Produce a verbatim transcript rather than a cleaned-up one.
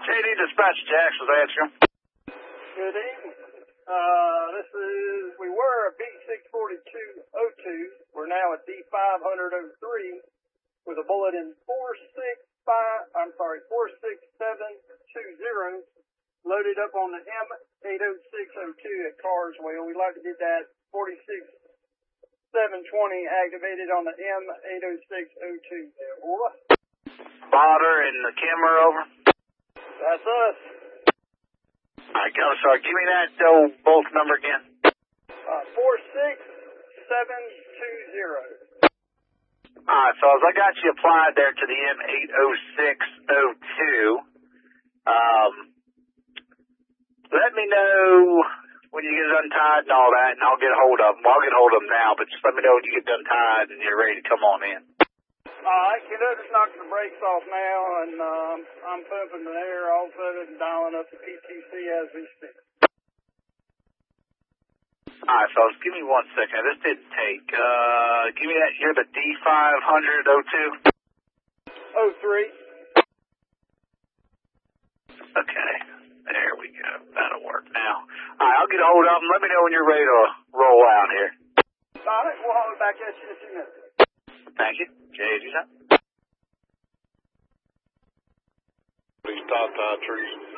J D Dispatch, Jackson's answering. Good evening. Uh, this is, we were a B six forty-two oh two. We're now a D five hundred oh three with a bulletin four six five, I'm sorry, four six seven two zero loaded up on the M eight oh six oh two at Carswell. We'd like to get that forty-six seven twenty activated on the M eight oh six oh two there, boy. Spotter and the camera over. That's us. Alright, go, sorry. Give me that old bolt number again. Uh, four six seven two zero. Alright, so as I got you applied there to the M eight oh six oh two, um, let me know when you get untied and all that, and I'll get a hold of them. Well, I'll get a hold of them now, but just let me know when you get done tied and you're ready to come on in. Alright, kiddo, just knocking the brakes off now, and um, I'm pumping the air off of it and dialing up the P T C as we speak. Alright, fellas, give me one second. This didn't take. Uh, give me that. You're the D five hundred oh two? oh three. Okay, there we go. That'll work now. Alright, I'll get a hold of them. Let me know when you're ready to roll out here. Alright, we'll holler back at you in a few minutes. Thank you. J D, These tie-tie trees.